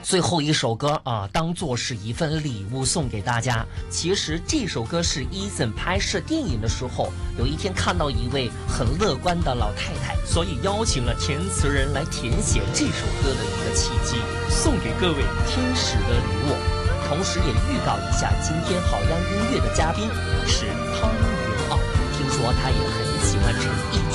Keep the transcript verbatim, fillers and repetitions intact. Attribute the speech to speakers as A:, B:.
A: 最后一首歌啊，当做是一份礼物送给大家。其实这首歌是 Eason 拍摄电影的时候，有一天看到一位很乐观的老太太，所以邀请了填词人来填写这首歌的一个契机，送给各位天使的礼物。同时也预告一下，今天好样音乐的嘉宾是汤元傲，听说他也很喜欢陈奕